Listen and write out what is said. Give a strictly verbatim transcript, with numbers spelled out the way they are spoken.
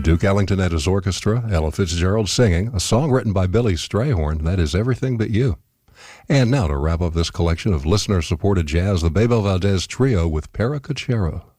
Duke Ellington and his orchestra, Ella Fitzgerald singing, a song written by Billy Strayhorn, that is Everything But You. And now to wrap up this collection of listener-supported jazz, the Bebo Valdez Trio with Paracachero.